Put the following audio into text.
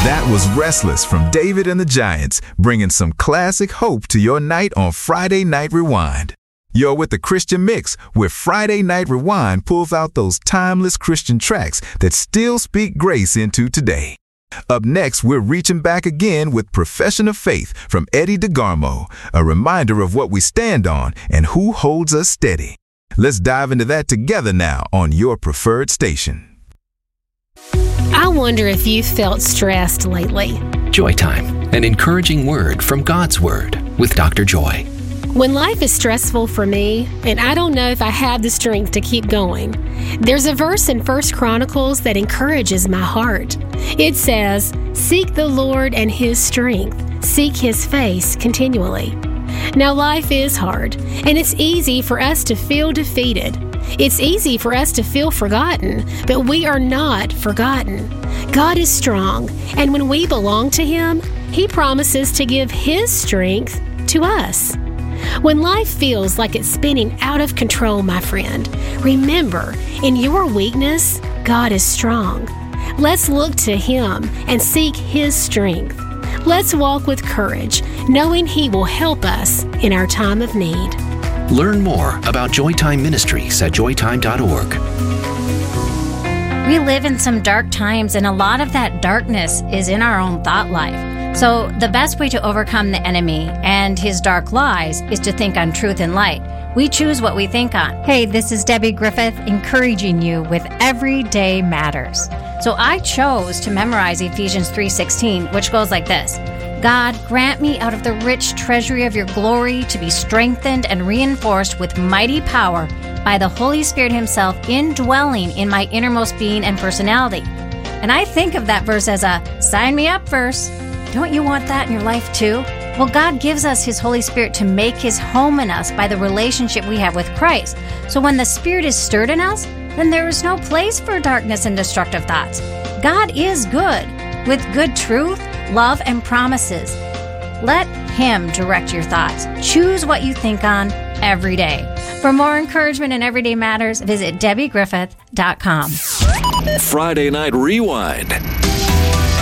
That was Restless from David and the Giants, bringing some classic hope to your night on Friday Night Rewind. You're with the Christian Mix, where Friday Night Rewind pulls out those timeless Christian tracks that still speak grace into today. Up next, we're reaching back again with Profession of Faith from Eddie DeGarmo, a reminder of what we stand on and who holds us steady. Let's dive into that together now on your preferred station. I wonder if you felt stressed lately. Joy Time, an encouraging word from God's Word with Dr. Joy. When life is stressful for me, and I don't know if I have the strength to keep going, there's a verse in 1 Chronicles that encourages my heart. It says, "Seek the Lord and His strength. Seek His face continually." Now, life is hard, and it's easy for us to feel defeated. It's easy for us to feel forgotten, but we are not forgotten. God is strong, and when we belong to Him, He promises to give His strength to us. When life feels like it's spinning out of control, my friend, remember, in your weakness, God is strong. Let's look to Him and seek His strength. Let's walk with courage, knowing He will help us in our time of need. Learn more about Joytime Ministries at joytime.org. We live in some dark times, and a lot of that darkness is in our own thought life. So the best way to overcome the enemy and his dark lies is to think on truth and light. We choose what we think on. Hey, this is Debbie Griffith encouraging you with Everyday Matters. So I chose to memorize Ephesians 3:16, which goes like this. God, grant me out of the rich treasury of your glory to be strengthened and reinforced with mighty power by the Holy Spirit Himself indwelling in my innermost being and personality. And I think of that verse as a sign me up verse. Don't you want that in your life too? Well, God gives us His Holy Spirit to make His home in us by the relationship we have with Christ. So when the Spirit is stirred in us, then there is no place for darkness and destructive thoughts. God is good, with good truth, love, and promises. Let Him direct your thoughts. Choose what you think on every day. For more encouragement in Everyday Matters, visit DebbieGriffith.com. Friday Night Rewind.